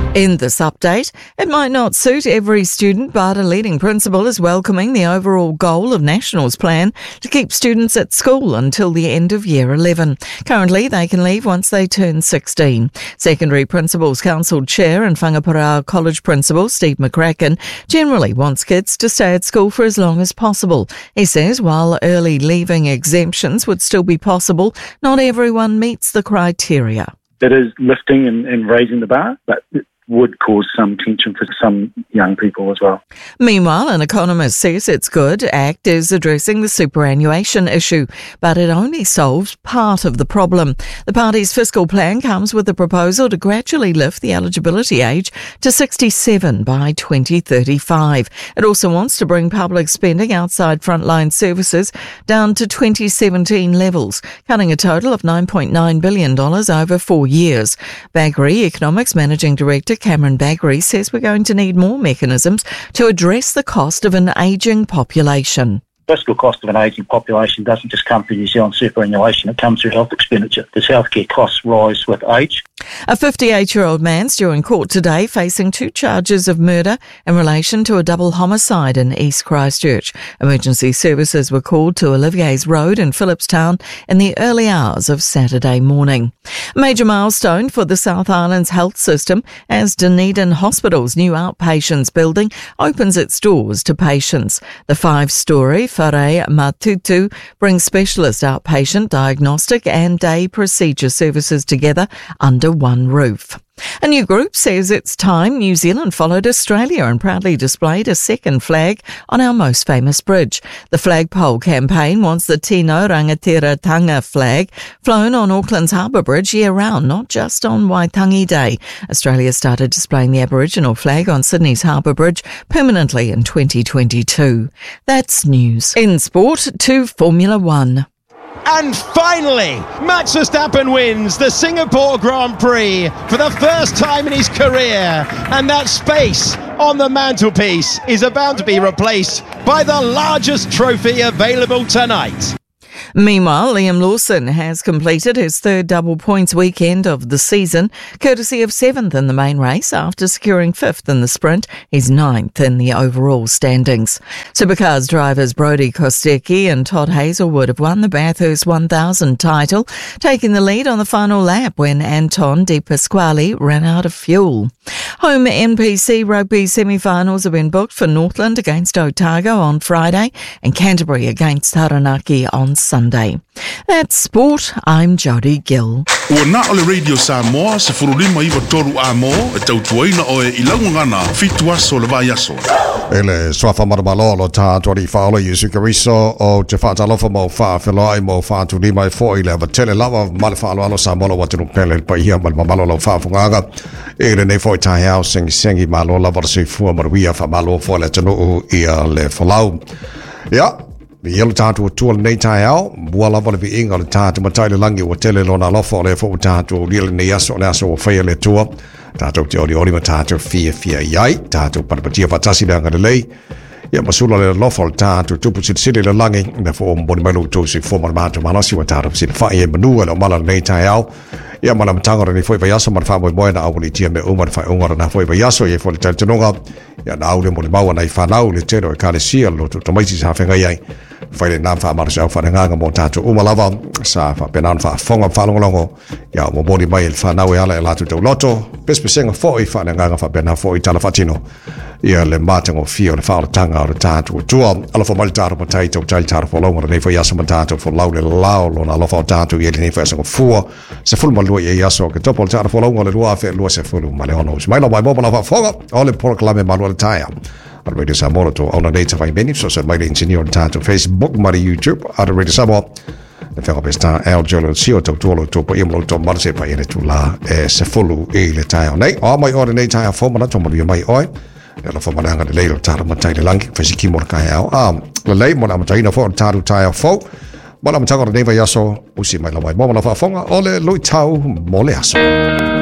In this update, it might not suit every student, but a leading principal is welcoming the overall goal of National's plan to keep students at school until the end of Year 11. Currently, they can leave once they turn 16. Secondary Principals Council Chair and Whangaparao College Principal Steve McCracken generally wants kids to stay at school for as long as possible. He says while early leaving exemptions would still be possible, not everyone meets the criteria. It is lifting and raising the bar, but it would cause some tension for some young people as well. Meanwhile, an economist says it's good ACT is addressing the superannuation issue, but it only solves part of the problem. The party's fiscal plan comes with a proposal to gradually lift the eligibility age to 67 by 2035. It also wants to bring public spending outside frontline services down to 2017 levels, cutting a total of $9.9 billion over 4 years. Baggery Economics Managing Director Cameron Baggery says we're going to need more mechanisms to address the cost of an ageing population. Fiscal cost of an ageing population doesn't just come through New Zealand superannuation, it comes through health expenditure. As healthcare costs rise with age. A 58-year-old man's due in court today facing 2 charges of murder in relation to a double homicide in East Christchurch. Emergency services were called to Olivier's Road in Phillipstown in the early hours of Saturday morning. A major milestone for the South Island's health system as Dunedin Hospital's new outpatients building opens its doors to patients. The 5-storey Whare Matutu brings specialist outpatient, diagnostic and day procedure services together under one roof. A new group says it's time New Zealand followed Australia and proudly displayed a second flag on our most famous bridge. The flagpole campaign wants the Tino Rangatiratanga flag flown on Auckland's Harbour Bridge year-round, not just on Waitangi Day. Australia started displaying the Aboriginal flag on Sydney's Harbour Bridge permanently in 2022. That's news. In sport, to Formula One. And finally, Max Verstappen wins the Singapore Grand Prix for the first time in his career. And that space on the mantelpiece is about to be replaced by the largest trophy available tonight. Meanwhile, Liam Lawson has completed his 3rd double points weekend of the season, courtesy of 7th in the main race after securing 5th in the sprint. He's 9th in the overall standings. Supercars drivers Brodie Kostecki and Todd Hazelwood have won the Bathurst 1000 title, taking the lead on the final lap when Anton De Pasquale ran out of fuel. Home NPC rugby semi-finals have been booked for Northland against Otago on Friday and Canterbury against Taranaki on Sunday. That's sport. I'm Jodie Gill. Ua na ole Radio Samoa se furulima iwa toru a mo e tautuaina o e ilangungana fitu aso le vai aso. Ele swafa maramalolo ta tori faolo yusu kariso o te whaatalofa mo whaawhelai mo whaatulima e fo i lewa tele lava male whaaloalo Samoa watinu pele pa ia male mamalolo whaafungaga. Ele nei fo i tahi au sengi malola varasui fua maruia whamalo fo le tanu ia le whalau. Ja. Mi yelo tātu o tuala nei tai au, mua lava le vi inga le tātu matai le langi o tele lo na lofa o le fo tātu o lile nei aso le aso o whaia le tua. Tātu te ori ma tātu fia iai, tātu parapatia whatasi le anga le lei. Ia masula le lofa le tātu tupu sili le langi, na fo o mboni mailu tūsi fo marmātu manasi wa tātu sili whaia manua le o mala nei tai au. Ia mana matangora ni foi vai aso mar fa mo na au ni tia me umar fa ungora na foi vai aso ye foi tal tunonga ia na au le mo le maua na fa lau le tero e kale sia lo to mai sa fa ngai foi le na fa mar sa fa nga mo tatu umalava sa fa penan fa fonga fa longo ia mo bodi mai fa na we ala la tu loto pespesenga foi fa nga fa penan foi tala fatino ia le matango fio le fa tanga o tatu tua ala fa mal taro matai to tal taro fo longo le foi aso tatu fo lau le lau lo na lo fa tatu ia le fa so fu se ful lua ia yaso ke topol tara folongo le lua fe lua se fulu male ono mai no mai bola fa fonga ole por clame manuel taia al radio Samoa to ona data vai beni so se mai engineer ta to Facebook mari YouTube al radio Samoa le fa pesta el jolo sio to to po imlo to marse pa ene tu la se fulu e le taia nei o mai ore nei taia fo mana to mai mai oi le fo mana nga le tara matai le langi fa siki mor kai au le lei mona matai na fo taru taia fo Mala mtangora neva yaso usi mai la mai. Mama la fa fonga ole lui tau mole aso.